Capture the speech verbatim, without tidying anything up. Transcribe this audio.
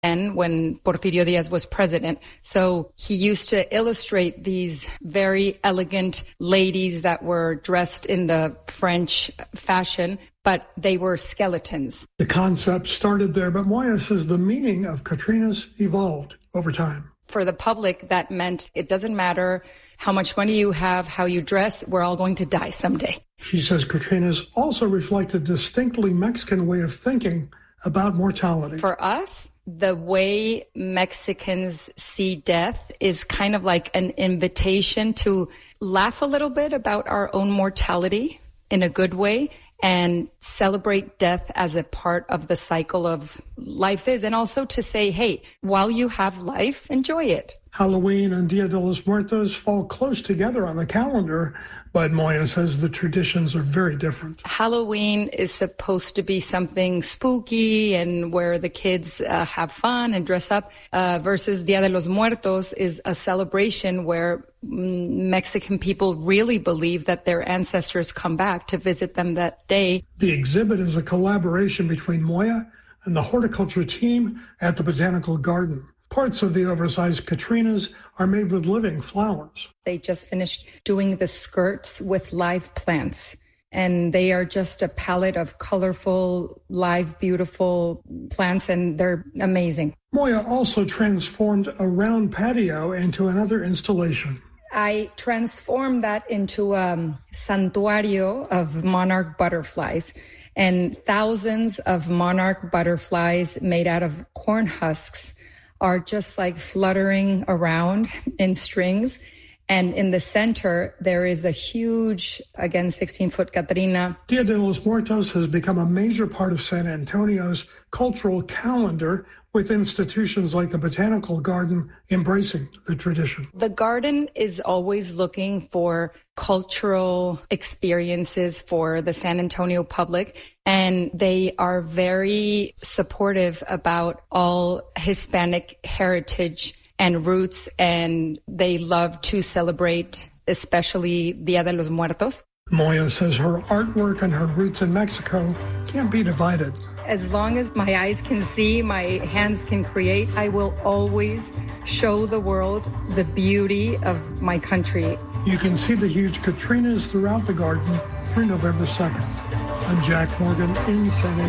and when Porfirio Diaz was president. So he used to illustrate these very elegant ladies that were dressed in the French fashion, but they were skeletons. The concept started there, but Moya says the meaning of Catrinas evolved over time. For the public, that meant it doesn't matter how much money you have, how you dress, we're all going to die someday. She says Catrinas also reflect a distinctly Mexican way of thinking about mortality. For us, the way Mexicans see death is kind of like an invitation to laugh a little bit about our own mortality in a good way and celebrate death as a part of the cycle of life is, and also to say, hey, while you have life, enjoy it. Halloween and Dia de los Muertos fall close together on the calendar, but Moya says the traditions are very different. Halloween is supposed to be something spooky and where the kids uh, have fun and dress up, uh, versus Dia de los Muertos is a celebration where Mexican people really believe that their ancestors come back to visit them that day. The exhibit is a collaboration between Moya and the horticulture team at the Botanical Garden. Parts of the oversized Catrinas are made with living flowers. They just finished doing the skirts with live plants, and they are just a palette of colorful, live, beautiful plants, and they're amazing. Moya also transformed a round patio into another installation. I transformed that into a santuario of monarch butterflies, and thousands of monarch butterflies made out of corn husks are just like fluttering around in strings. And in the center, there is a huge, again, sixteen-foot Catrina. Dia de los Muertos has become a major part of San Antonio's cultural calendar, with institutions like the Botanical Garden embracing the tradition. The garden is always looking for cultural experiences for the San Antonio public, and they are very supportive about all Hispanic heritage and roots, and they love to celebrate, especially Dia de los Muertos. Moya says her artwork and her roots in Mexico can't be divided. As long as my eyes can see, my hands can create, I will always show the world the beauty of my country. You can see the huge Catrinas throughout the garden through November second. I'm Jack Morgan in San Antonio.